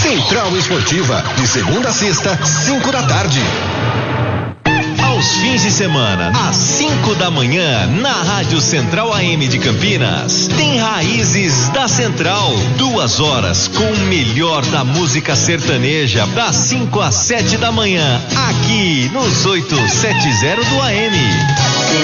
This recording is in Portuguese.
Central Esportiva, de segunda a sexta, 5 da tarde. Aos fins de semana, às 5 da manhã, na Rádio Central AM de Campinas, tem Raízes da Central. 2 horas com o melhor da música sertaneja, das 5 às 7 da manhã, aqui nos 870 do AM.